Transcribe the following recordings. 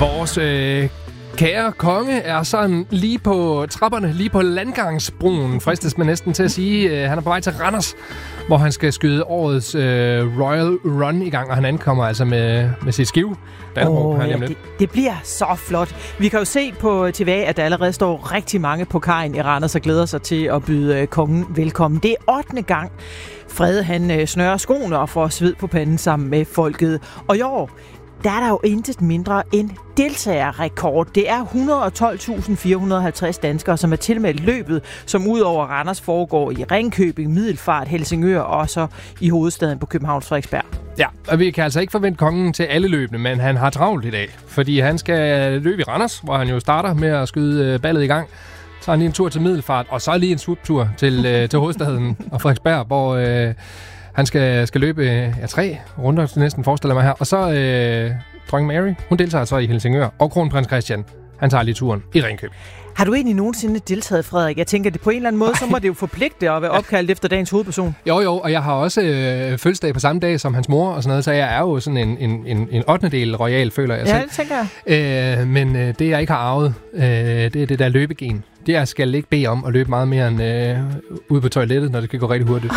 Vores kære konge er sådan lige på trapperne, lige på landgangsbroen, fristes man næsten til at sige. Han er på vej til Randers, hvor han skal skyde årets Royal Run i gang, og han ankommer altså med sit skive. Det bliver så flot. Vi kan jo se på TV, at der allerede står rigtig mange på kajen i Randers og glæder sig til at byde kongen velkommen. Det er 8. gang. Frede, han snører skoene og får sved på panden sammen med folket. Og i år, der er der jo intet mindre end deltagerrekord. Det er 112.450 danskere, som er tilmeldt løbet, som udover Randers foregår i Ringkøbing, Middelfart, Helsingør og så i hovedstaden på Københavns Frederiksberg. Ja, og vi kan altså ikke forvente kongen til alle løbene, men han har travlt i dag, fordi han skal løbe i Randers, hvor han jo starter med at skyde ballet i gang. Så har han lige en tur til Middelfart, og så lige en swuptur til hovedstaden og Frederiksberg, hvor han skal løbe 3 runder, næsten forestiller mig her. Og så dronning Mary, hun deltager så i Helsingør, og kronprins Christian, han tager lige turen i Ringkøbing. Har du egentlig nogensinde deltaget, Frederik? Jeg tænker, det på en eller anden måde, så må det jo forpligte at være opkaldt efter dagens hovedperson. Jo, og jeg har også fødselsdag på samme dag som hans mor og sådan noget, så jeg er jo sådan en 8. royal, føler jeg selv. Ja, det tænker jeg. Men det, jeg ikke har arvet, det er det der løbegen. Det jeg skal ikke bede om at løbe meget mere end ude på toilettet, når det skal gå rigtig hurtigt.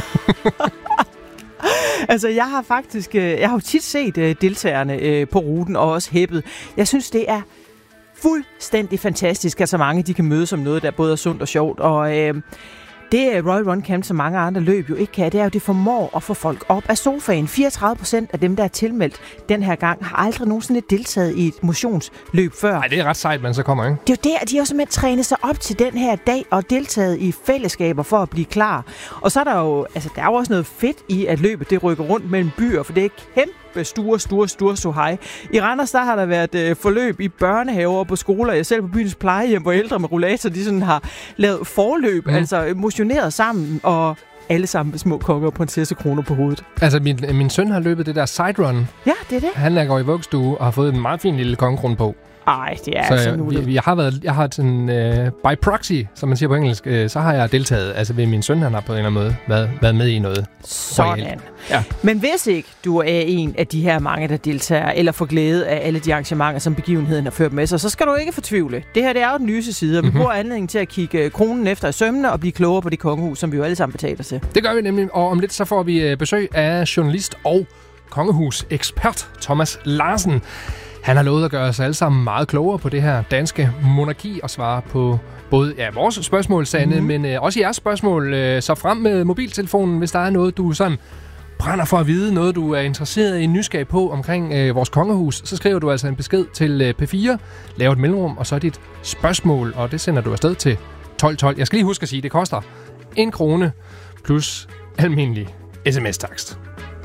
Altså, jeg har jo tit set deltagerne på ruten og også hæppet. Jeg synes, det er fuldstændig fantastisk, at så mange de kan mødes om noget, der både er sundt og sjovt. Og det Royal Run Camp, som mange andre løb jo ikke kan, det er jo, det formår at få folk op af sofaen. 34% af dem, der er tilmeldt den her gang, har aldrig nogensinde deltaget i et motionsløb før. Nej, det er ret sejt, man så kommer, ikke? Det er jo det, at de har simpelthen trænet sig op til den her dag og deltaget i fællesskaber for at blive klar. Og så er der jo, der er jo også noget fedt i, at løbet det rykker rundt mellem byer, for det er kæmpe store sohej. I Randers, der har der været forløb i børnehaver og på skoler. Jeg selv på byens plejehjem, hvor ældre med rollator, de sådan har lavet forløb, altså motioneret sammen, og alle sammen med små konger og prinsessekroner på hovedet. Altså, min søn har løbet det der side run. Ja, det er det. Han går i vuggestue og har fået en meget fin lille kongekrone på. Ej, det er altså nu. Jeg har sådan by proxy, som man siger på engelsk, så har jeg deltaget. Altså ved min søn, han har på en eller anden måde været med i noget. Sådan. Ja. Men hvis ikke du er en af de her mange, der deltager, eller får glæde af alle de arrangementer, som begivenheden har ført med sig, så skal du ikke fortvivle. Det her, det er jo den lyse side, og vi bruger anledning til at kigge kronen efter i sømmene og blive klogere på det kongehus, som vi jo alle sammen betaler til. Det gør vi nemlig, og om lidt så får vi besøg af journalist og kongehus-ekspert Thomas Larsen. Han har lovet at gøre os alle sammen meget klogere på det her danske monarki og svare på både vores spørgsmål, Sanne, men også jeres spørgsmål. Så frem med mobiltelefonen, hvis der er noget, du sådan brænder for at vide, noget du er interesseret i, nysgerrig på omkring vores kongehus, så skriver du altså en besked til P4, laver et mellemrum, og så dit spørgsmål, og det sender du afsted til 1212. Jeg skal lige huske at sige, at det koster 1 krone plus almindelig sms-takst.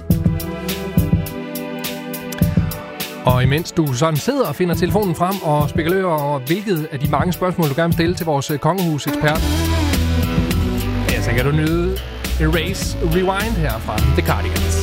Og imens du sådan sidder og finder telefonen frem og spekulerer over, hvilket af de mange spørgsmål, du gerne vil stille til vores kongehus-ekspert, så kan du nyde Erase Rewind her fra The Cardigans.